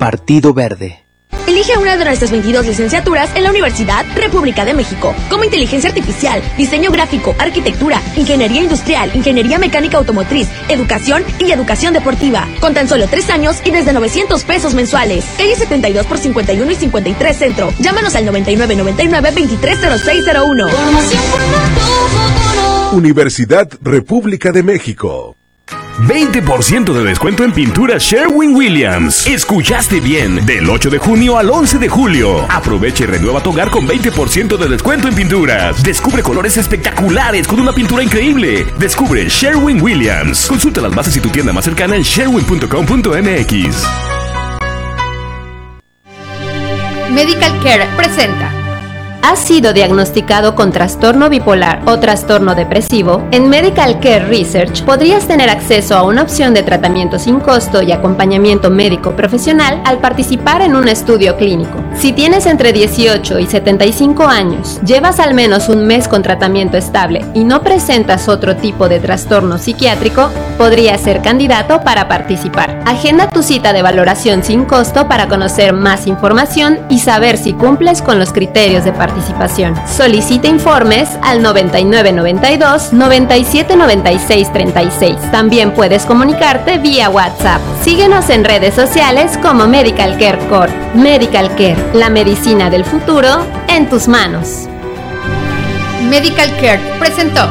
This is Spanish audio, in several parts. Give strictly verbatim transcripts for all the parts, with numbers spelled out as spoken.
Partido Verde. Elige una de nuestras veintidós licenciaturas en la Universidad República de México, como Inteligencia Artificial, Diseño Gráfico, Arquitectura, Ingeniería Industrial, Ingeniería Mecánica Automotriz, Educación y Educación Deportiva. Con tan solo tres años y desde novecientos pesos mensuales. Calle setenta y dos por cincuenta y uno y cincuenta y tres Centro. Llámanos al noventa y nueve noventa y nueve veintitrés cero seis cero uno. Universidad República de México. veinte por ciento de descuento en pintura Sherwin-Williams. Escuchaste bien. Del ocho de junio al once de julio. Aprovecha y renueva tu hogar con veinte por ciento de descuento en pinturas. Descubre colores espectaculares con una pintura increíble. Descubre Sherwin-Williams. Consulta las bases y tu tienda más cercana en sherwin punto com punto m x. Medical Care presenta. ¿Has sido diagnosticado con trastorno bipolar o trastorno depresivo? En Medical Care Research podrías tener acceso a una opción de tratamiento sin costo y acompañamiento médico profesional al participar en un estudio clínico. Si tienes entre dieciocho y setenta y cinco años, llevas al menos un mes con tratamiento estable y no presentas otro tipo de trastorno psiquiátrico, podrías ser candidato para participar. Agenda tu cita de valoración sin costo para conocer más información y saber si cumples con los criterios de participación. Participación. Solicita informes al noventa y nueve noventa y dos noventa y siete noventa y seis treinta y seis. También puedes comunicarte vía WhatsApp. Síguenos en redes sociales como Medical Care Corp. Medical Care, la medicina del futuro en tus manos. Medical Care presentó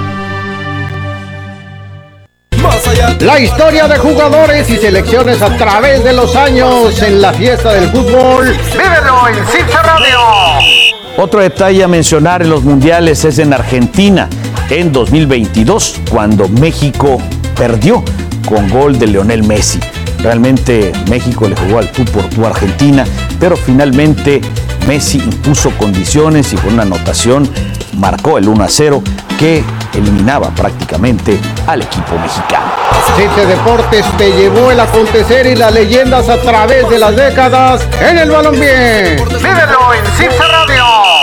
la historia de jugadores y selecciones a través de los años en la fiesta del fútbol. ¡Vívelo en Cincha Radio! Otro detalle a mencionar en los mundiales es en Argentina, en dos mil veintidós, cuando México perdió con gol de Lionel Messi. Realmente México le jugó al tú por tú a Argentina, pero finalmente Messi impuso condiciones y con una anotación marcó el uno a cero que eliminaba prácticamente al equipo mexicano. Cite Deportes te llevó el acontecer y las leyendas a través de las décadas en el balompié. ¡Vívelo en Cincha Radio!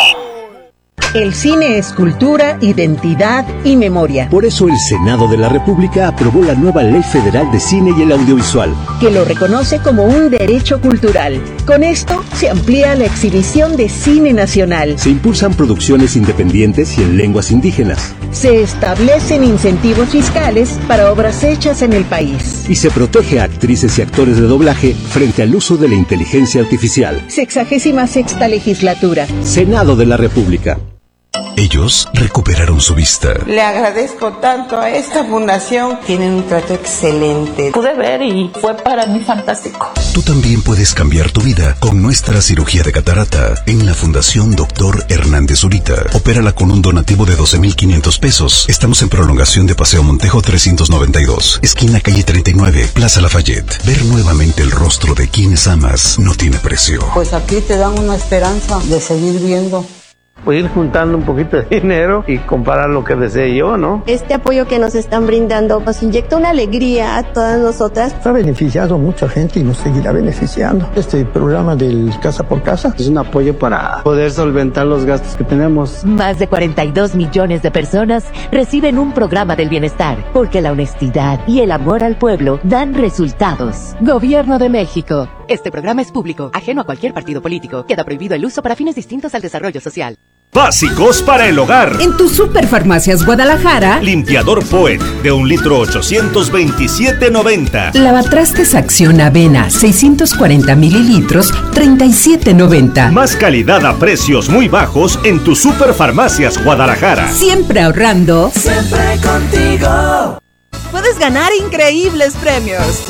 El cine es cultura, identidad y memoria. Por eso el Senado de la República aprobó la nueva Ley Federal de Cine y el Audiovisual, que lo reconoce como un derecho cultural. Con esto se amplía la exhibición de cine nacional. Se impulsan producciones independientes y en lenguas indígenas. Se establecen incentivos fiscales para obras hechas en el país. Y se protege a actrices y actores de doblaje frente al uso de la inteligencia artificial. Sexagésima sexta legislatura. Senado de la República. Ellos recuperaron su vista. Le agradezco tanto a esta fundación. Tienen un trato excelente. Pude ver y fue para mí fantástico. Tú también puedes cambiar tu vida con nuestra cirugía de catarata en la Fundación Doctor Hernández Zurita. Opérala con un donativo de doce mil quinientos pesos. Estamos en prolongación de Paseo Montejo trescientos noventa y dos, esquina calle treinta y nueve, Plaza Lafayette. Ver nuevamente el rostro de quienes amas no tiene precio. Pues aquí te dan una esperanza de seguir viendo. Voy a ir juntando un poquito de dinero y comprar lo que desee yo, ¿no? Este apoyo que nos están brindando nos inyecta una alegría a todas nosotras. Ha beneficiado a mucha gente y nos seguirá beneficiando. Este programa del Casa por Casa es un apoyo para poder solventar los gastos que tenemos. Más de cuarenta y dos millones de personas reciben un programa del bienestar, porque la honestidad y el amor al pueblo dan resultados. Gobierno de México. Este programa es público, ajeno a cualquier partido político. Queda prohibido el uso para fines distintos al desarrollo social. Básicos para el hogar. En tu Superfarmacias Guadalajara. Limpiador Poet de un litro ochocientos veintisiete noventa. Lavatrastes Acción Avena seiscientos cuarenta mililitros treinta y siete noventa. Más calidad a precios muy bajos en tu Superfarmacias Guadalajara. Siempre ahorrando. Siempre contigo. Puedes ganar increíbles premios.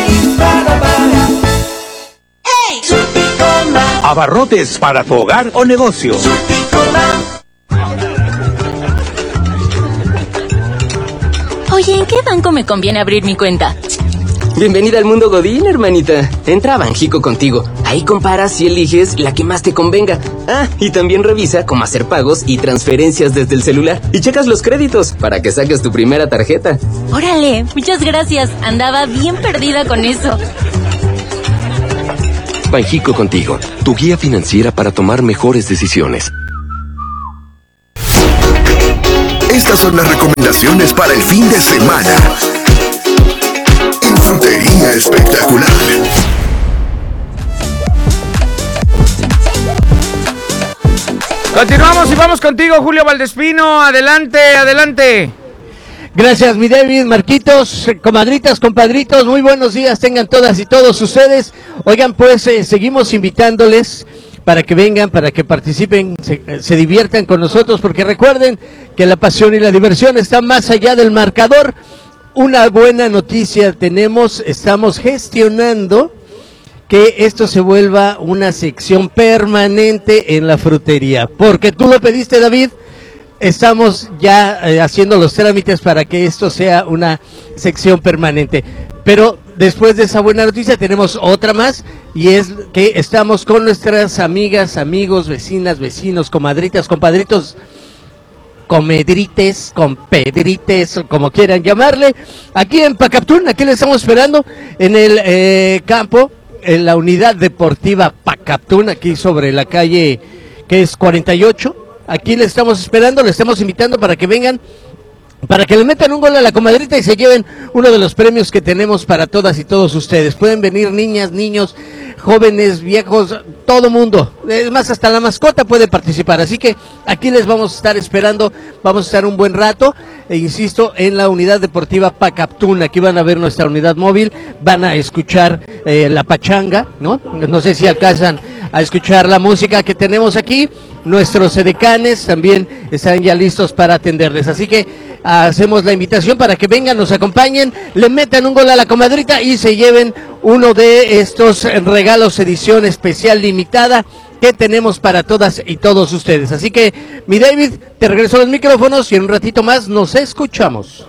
¡Hey! Surticoma. Abarrotes para tu hogar o negocio. Oye, ¿en qué banco me conviene abrir mi cuenta? Bienvenida al mundo Godín, hermanita. Entra a Banjico Contigo. Ahí comparas y eliges la que más te convenga. Ah, y también revisa cómo hacer pagos y transferencias desde el celular. Y checas los créditos para que saques tu primera tarjeta. Órale, muchas gracias. Andaba bien perdida con eso. Banjico Contigo, tu guía financiera para tomar mejores decisiones. Estas son las recomendaciones para el fin de semana. Infantería espectacular. Continuamos y vamos contigo, Julio Valdespino. Adelante, adelante. Gracias, mi David, Marquitos, comadritas, compadritos, muy buenos días tengan todas y todos ustedes. Oigan, pues eh, seguimos invitándoles para que vengan, para que participen, se, se diviertan con nosotros, porque recuerden que la pasión y la diversión están más allá del marcador. Una buena noticia tenemos, estamos gestionando que esto se vuelva una sección permanente en la frutería, porque tú lo pediste, David. Estamos ya eh, haciendo los trámites para que esto sea una sección permanente. Pero después de esa buena noticia tenemos otra más, y es que estamos con nuestras amigas, amigos, vecinas, vecinos, comadritas, compadritos, comedrites, compedrites, como quieran llamarle, aquí en Pacaptún. Aquí le estamos esperando en el eh, campo, en la unidad deportiva Pacaptún, aquí sobre la calle que es cuarenta y ocho. Aquí le estamos esperando, le estamos invitando para que vengan, para que le metan un gol a la comadrita y se lleven uno de los premios que tenemos para todas y todos ustedes. Pueden venir niñas, niños, jóvenes, viejos, todo mundo. Es más, hasta la mascota puede participar. Así que aquí les vamos a estar esperando, vamos a estar un buen rato, e insisto, en la unidad deportiva Pacaptún. Aquí van a ver nuestra unidad móvil, van a escuchar eh, la pachanga, ¿no? No sé si alcanzan a escuchar la música que tenemos aquí. Nuestros edecanes también están ya listos para atenderles, así que hacemos la invitación para que vengan, nos acompañen, le metan un gol a la comadrita y se lleven uno de estos regalos edición especial limitada que tenemos para todas y todos ustedes. Así que, mi David, te regreso los micrófonos y en un ratito más nos escuchamos.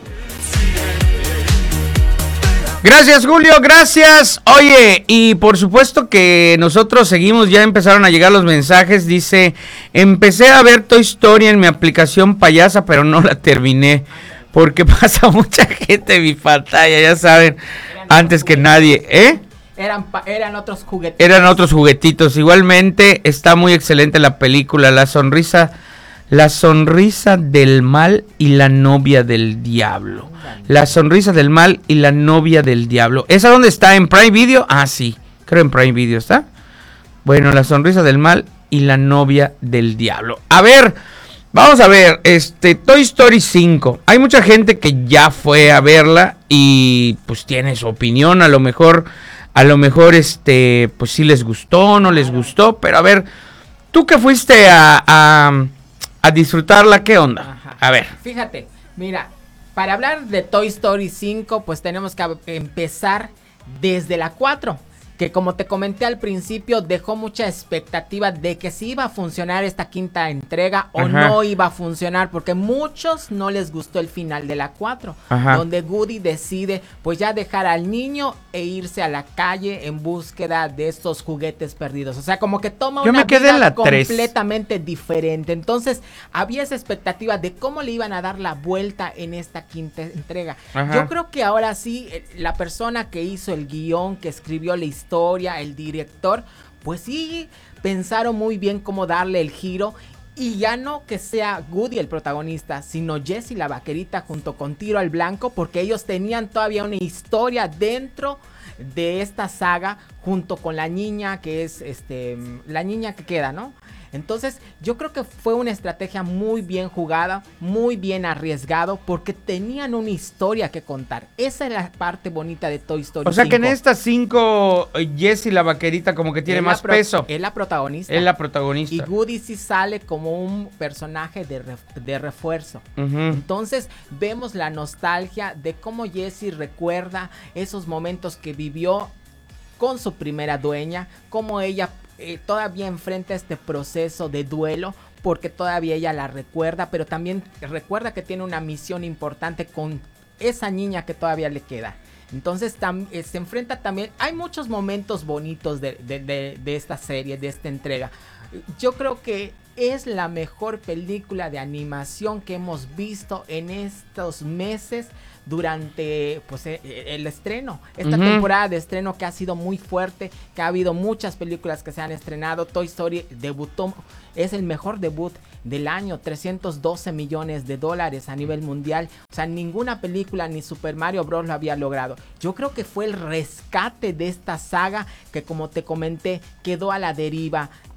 Gracias, Julio, gracias. Oye, y por supuesto que nosotros seguimos, ya empezaron a llegar los mensajes. Dice, empecé a ver Toy Story en mi aplicación payasa, pero no la terminé, porque pasa mucha gente en mi pantalla, ya saben, antes que nadie, ¿eh? Eran, pa- eran otros juguetitos. Eran otros juguetitos. Igualmente, está muy excelente la película, La sonrisa... La sonrisa del mal y la novia del diablo. La sonrisa del mal y la novia del diablo. ¿Esa dónde está? ¿En Prime Video? Ah, sí, creo en Prime Video está. Bueno, La sonrisa del mal y la novia del diablo. A ver, vamos a ver, este, Toy Story cinco. Hay mucha gente que ya fue a verla y pues tiene su opinión. A lo mejor, a lo mejor, este, pues sí les gustó, no les gustó. Pero a ver, tú que fuiste a... a a disfrutarla, ¿qué onda? Ajá. A ver. Fíjate, mira, para hablar de Toy Story cinco, pues tenemos que empezar desde la cuatro, que como te comenté al principio, dejó mucha expectativa de que si iba a funcionar esta quinta entrega o Ajá. no iba a funcionar, porque muchos no les gustó el final de la cuatro, Ajá. donde Woody decide pues ya dejar al niño e irse a la calle en búsqueda de estos juguetes perdidos. O sea, como que toma Yo una me quedé vida en la tres. completamente diferente. Entonces, había esa expectativa de cómo le iban a dar la vuelta en esta quinta entrega. Ajá. Yo creo que ahora sí, eh, la persona que hizo el guión, que escribió la historia, historia, el director, pues sí pensaron muy bien cómo darle el giro, y ya no que sea Woody el protagonista, sino Jessie la vaquerita junto con Tiro al Blanco, porque ellos tenían todavía una historia dentro de esta saga, junto con la niña que es este la niña que queda, ¿no? Entonces, yo creo que fue una estrategia muy bien jugada, muy bien arriesgado, porque tenían una historia que contar. Esa es la parte bonita de Toy Story O sea cinco. que en estas cinco, Jessie la vaquerita como que tiene Es más la pro- peso. Es la protagonista. Es la protagonista. Y Woody sí sale como un personaje de, ref- de refuerzo. Ujú. Entonces vemos la nostalgia de cómo Jessie recuerda esos momentos que vivió con su primera dueña, cómo ella eh, todavía enfrenta este proceso de duelo, porque todavía ella la recuerda, pero también recuerda que tiene una misión importante con esa niña que todavía le queda. Entonces tam, eh, se enfrenta también, hay muchos momentos bonitos de, de, de, de esta serie, de esta entrega. Yo creo que es la mejor película de animación que hemos visto en estos meses durante pues eh, el estreno, esta Ujú. temporada de estreno que ha sido muy fuerte, que ha habido muchas películas que se han estrenado. Toy Story debutó, es el mejor debut del año, trescientos doce millones de dólares a nivel mundial. O sea, ninguna película ni Super Mario Bros. Lo había logrado. Yo creo que fue el rescate de esta saga que, como te comenté, quedó a la deriva.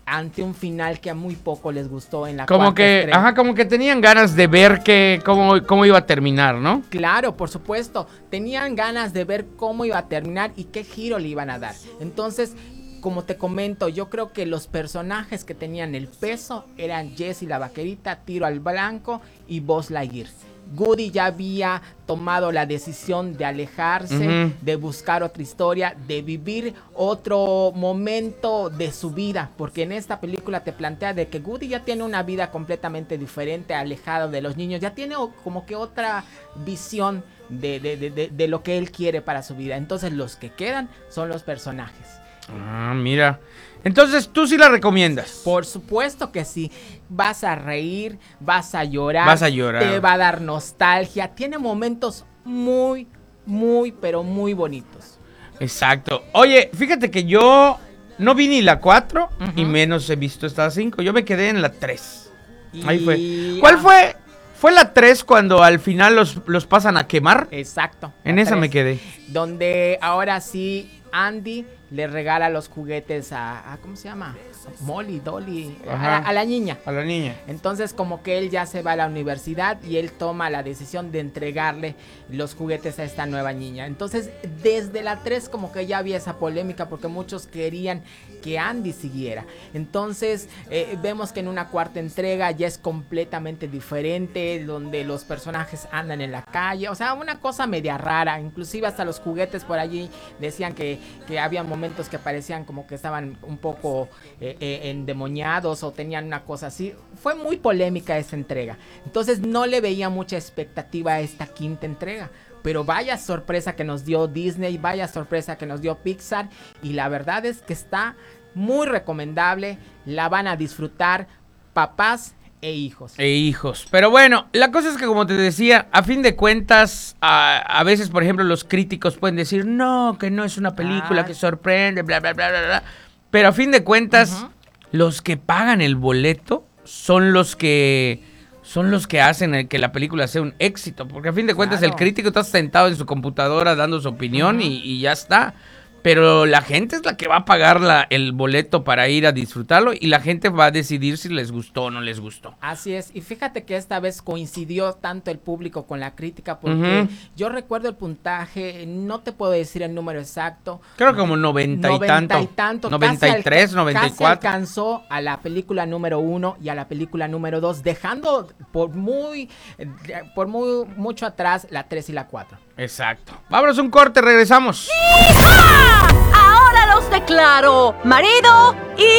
ante un final que a muy poco les gustó en la Como que, estrella. ajá, como que tenían ganas de ver que, cómo, cómo iba a terminar, ¿no? Claro, por supuesto. Tenían ganas de ver cómo iba a terminar y qué giro le iban a dar. Entonces, como te comento, yo creo que los personajes que tenían el peso eran Jessie la Vaquerita, Tiro al Blanco y Buzz Lightyear. Woody ya había tomado la decisión de alejarse, uh-huh. de buscar otra historia, de vivir otro momento de su vida, porque en esta película te plantea de que Woody ya tiene una vida completamente diferente, alejado de los niños, ya tiene como que otra visión de, de, de, de, de lo que él quiere para su vida. Entonces los que quedan son los personajes. Ah, mira. Entonces, ¿tú sí la recomiendas? Por supuesto que sí. Vas a reír, vas a llorar. Vas a llorar. Te va a dar nostalgia. Tiene momentos muy, muy, pero muy bonitos. Exacto. Oye, fíjate que yo no vi ni la cuatro, uh-huh. y menos he visto esta cinco. Yo me quedé en la tres. Y... Ahí fue. ¿Cuál fue? ¿Fue la tres cuando al final los, los pasan a quemar? Exacto. En esa tres, me quedé. Donde ahora sí Andy le regala los juguetes a, a ¿cómo se llama? Molly, Dolly, a la, a la niña. A la niña. Entonces como que él ya se va a la universidad y él toma la decisión de entregarle los juguetes a esta nueva niña. Entonces desde la tres como que ya había esa polémica porque muchos querían que Andy siguiera. Entonces eh, vemos que en una cuarta entrega ya es completamente diferente, donde los personajes andan en la calle, o sea, una cosa media rara. Inclusive hasta los juguetes por allí decían que, que había momentos que parecían como que estaban un poco eh, eh, endemoniados o tenían una cosa así. Fue muy polémica esa entrega. Entonces no le veía mucha expectativa a esta quinta entrega. Pero vaya sorpresa que nos dio Disney, vaya sorpresa que nos dio Pixar. Y la verdad es que está muy recomendable, la van a disfrutar papás e hijos. E hijos. Pero bueno, la cosa es que como te decía, a fin de cuentas, a, a veces, por ejemplo, los críticos pueden decir, no, que no es una película ah. que sorprende, bla, bla, bla, bla, bla. Pero a fin de cuentas, uh-huh. los que pagan el boleto son los que... son los que hacen el que la película sea un éxito, porque a fin de cuentas claro. el crítico está sentado en su computadora dando su opinión uh-huh. y, y ya está. Pero la gente es la que va a pagar la, el boleto para ir a disfrutarlo y la gente va a decidir si les gustó o no les gustó. Así es, y fíjate que esta vez coincidió tanto el público con la crítica porque uh-huh. yo recuerdo el puntaje, no te puedo decir el número exacto. Creo que como noventa y tanto. y tanto. noventa y tres, noventa y cuatro. Casi alcanzó a la película número uno y a la película número dos, dejando por muy, por muy mucho atrás la tres y la cuatro. Exacto. Vámonos un corte, regresamos. ¡Hija! Ahora los declaro marido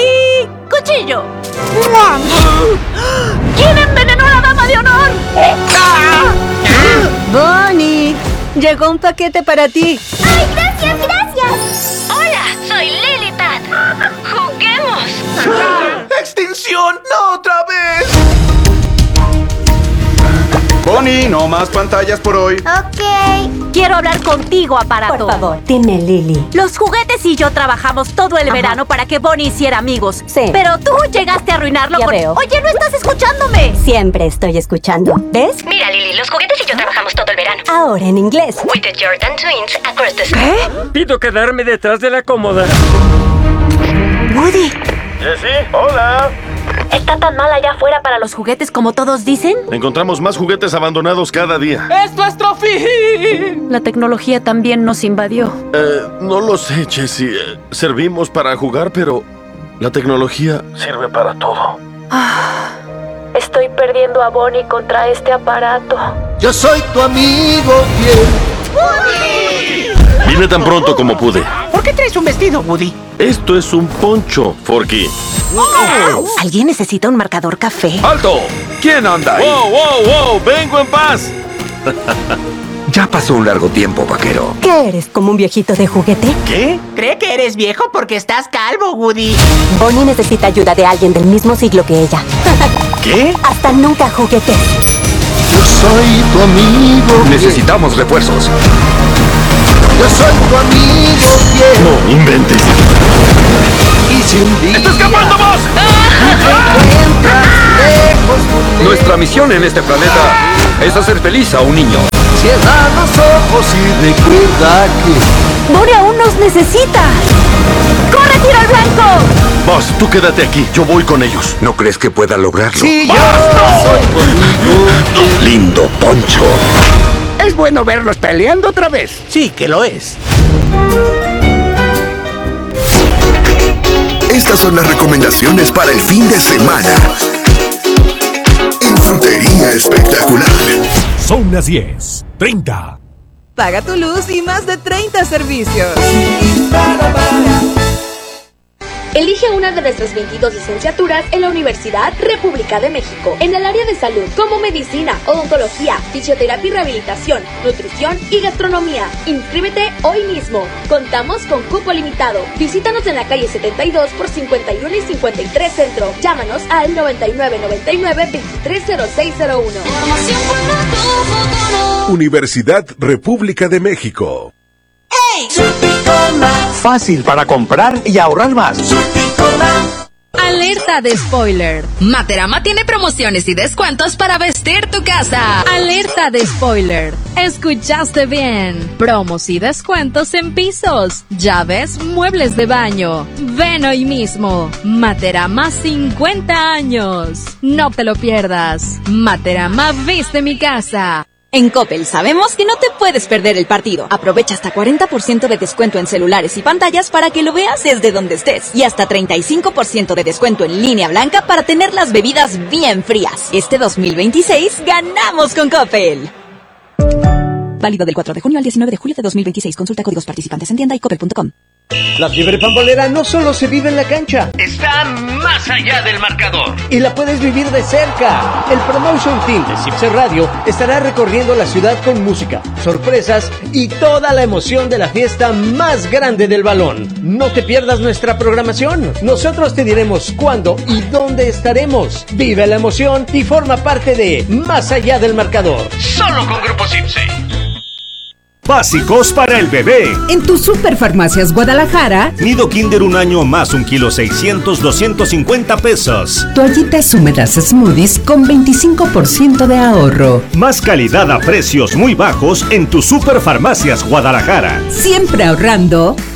y cuchillo. ¿Quién envenenó a la dama de honor? Bonnie, llegó un paquete para ti. ¡Ay, gracias, gracias! Hola, soy Lily Pat. ¡Juguemos! ¡Extinción! ¡No otra vez! Bonnie, no más pantallas por hoy. Ok. Quiero hablar contigo, aparato. Por favor, dime, Lily. Los juguetes y yo trabajamos todo el Ajá. verano para que Bonnie hiciera amigos. Sí. Pero tú llegaste a arruinarlo ya con... veo. Oye, ¿no estás escuchándome? Siempre estoy escuchando. ¿Ves? Mira, Lily, los juguetes y yo trabajamos todo el verano. Ahora en inglés. With the Jordan Twins across the sky. ¿Qué? Pido quedarme detrás de la cómoda. Woody. Jessie, hola. ¿Está tan mal allá afuera para los juguetes como todos dicen? Encontramos más juguetes abandonados cada día. ¡Es nuestro fin! La tecnología también nos invadió. Eh, no lo sé, Jessie. Servimos para jugar, pero la tecnología sirve para todo. Ah, estoy perdiendo a Bonnie contra este aparato. Yo soy tu amigo fiel. ¡Woody! Vine tan pronto como pude. ¿Por qué traes un vestido, Woody? Esto es un poncho, Forky. Oh. ¿Alguien necesita un marcador café? ¡Alto! ¿Quién anda ahí? ¡Wow, wow, wow! ¡Vengo en paz! Ya pasó un largo tiempo, vaquero. ¿Qué eres, como un viejito de juguete? ¿Qué? Cree que eres viejo porque estás calvo, Woody. Bonnie necesita ayuda de alguien del mismo siglo que ella. ¿Qué? Hasta nunca juguete. Yo soy tu amigo. Necesitamos refuerzos. Yo soy tu amigo fiel. No inventes. Y si un día ¡está escapando vos! Nuestra misión en este planeta es hacer feliz a un niño. Cierra los ojos y recuerda que Bonnie aún nos necesita. ¡Corre, tiro al blanco! Vos, Tú quédate aquí, yo voy con ellos. ¿No crees que pueda lograrlo? Sí, yo soy conmigo. Lindo Poncho. Es bueno verlos peleando otra vez. Sí, que lo es. Estas son las recomendaciones para el fin de semana. En Frutería Espectacular. Son las diez treinta. Paga tu luz y más de treinta servicios. Elige una de nuestras veintidós licenciaturas en la Universidad República de México, en el área de salud, como medicina, odontología, fisioterapia y rehabilitación, nutrición y gastronomía. Inscríbete hoy mismo. Contamos con cupo limitado. Visítanos en la calle setenta y dos por cincuenta y uno y cincuenta y tres Centro. Llámanos al noventa y nueve noventa y nueve veintitrés cero seis cero uno. Universidad República de México. Fácil para comprar y ahorrar más. Alerta de spoiler. Materama tiene promociones y descuentos para vestir tu casa. Alerta de spoiler. Escuchaste bien. Promos y descuentos en pisos, llaves, muebles de baño. Ven hoy mismo. Materama cincuenta años. No te lo pierdas. Materama viste mi casa. En Coppel sabemos que no te puedes perder el partido. Aprovecha hasta cuarenta por ciento de descuento en celulares y pantallas para que lo veas desde donde estés. Y hasta treinta y cinco por ciento de descuento en línea blanca para tener las bebidas bien frías. Este dos mil veintiséis ganamos con Coppel. Válido del cuatro de junio al diecinueve de julio de dos mil veintiséis. Consulta códigos participantes en tienda y coppel punto com. La fiebre pambolera no solo se vive en la cancha, está más allá del marcador. Y la puedes vivir de cerca. El Promotion Team de Cipse Radio estará recorriendo la ciudad con música, sorpresas y toda la emoción de la fiesta más grande del balón. No te pierdas nuestra programación. Nosotros te diremos cuándo y dónde estaremos. Vive la emoción y forma parte de Más allá del marcador. Solo con Grupo Cipse. Básicos para el bebé. En tu Superfarmacias Guadalajara. Nido Kinder un año más un kilo seiscientos, doscientos cincuenta pesos. Toallitas húmedas Smoothies con veinticinco por ciento de ahorro. Más calidad a precios muy bajos en tu Superfarmacias Guadalajara. Siempre ahorrando.